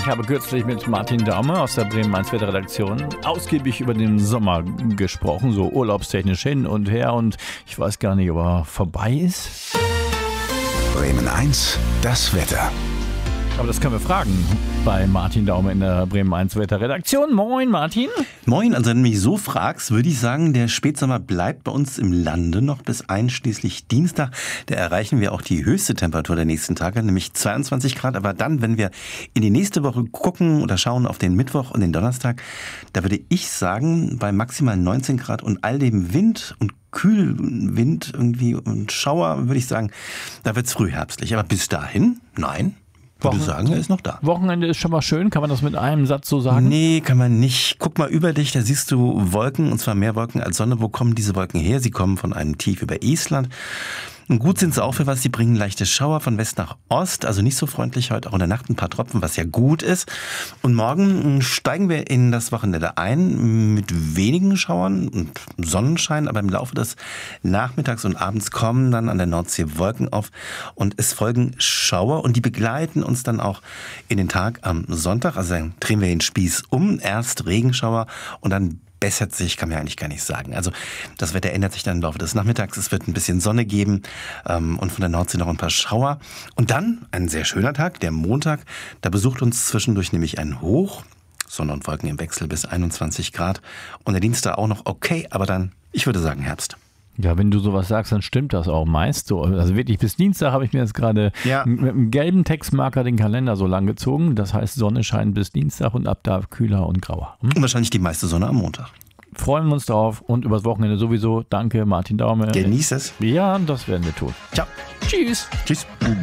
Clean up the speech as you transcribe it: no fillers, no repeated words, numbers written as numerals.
Ich habe kürzlich mit Martin Daume aus der Bremen-1-Wetter-Redaktion ausgiebig über den Sommer gesprochen, so urlaubstechnisch hin und her, und ich weiß gar nicht, ob er vorbei ist. Bremen 1, das Wetter. Aber das können wir fragen bei Martin Daume in der Bremen-1-Wetter-Redaktion. Moin, Martin. Moin, also wenn du mich so fragst, würde ich sagen, der Spätsommer bleibt bei uns im Lande noch bis einschließlich Dienstag. Da erreichen wir auch die höchste Temperatur der nächsten Tage, nämlich 22 Grad. Aber dann, wenn wir in die nächste Woche gucken oder schauen auf den Mittwoch und den Donnerstag, da würde ich sagen, bei maximal 19 Grad und all dem Wind und Kühlwind irgendwie und Schauer, würde ich sagen, da wird es frühherbstlich. Aber bis dahin, nein. Ich würde sagen, er ist noch da. Wochenende ist schon mal schön, kann man das mit einem Satz so sagen? Nee, kann man nicht. Guck mal über dich, da siehst du Wolken, und zwar mehr Wolken als Sonne. Wo kommen diese Wolken her? Sie kommen von einem Tief über Island. Und gut sind sie auch für was, sie bringen leichte Schauer von West nach Ost, also nicht so freundlich, heute auch in der Nacht ein paar Tropfen, was ja gut ist. Und morgen steigen wir in das Wochenende ein mit wenigen Schauern und Sonnenschein, aber im Laufe des Nachmittags und Abends kommen dann an der Nordsee Wolken auf und es folgen Schauer und die begleiten uns dann auch in den Tag am Sonntag. Also dann drehen wir den Spieß um, erst Regenschauer und dann bessert sich, kann man ja eigentlich gar nicht sagen. Also das Wetter ändert sich dann im Laufe des Nachmittags. Es wird ein bisschen Sonne geben und von der Nordsee noch ein paar Schauer. Und dann ein sehr schöner Tag, der Montag. Da besucht uns zwischendurch nämlich ein Hoch. Sonne und Wolken im Wechsel bis 21 Grad. Und der Dienstag auch noch okay, aber dann, ich würde sagen, Herbst. Ja, wenn du sowas sagst, dann stimmt das auch meist so. Also wirklich, bis Dienstag habe ich mir jetzt gerade mit einem gelben Textmarker den Kalender so lang gezogen. Das heißt, Sonne scheint bis Dienstag und ab da kühler und grauer. Und wahrscheinlich die meiste Sonne am Montag. Freuen wir uns drauf und übers Wochenende sowieso. Danke, Martin Daume. Genieß es. Ja, das werden wir tun. Ciao. Tschüss. Tschüss.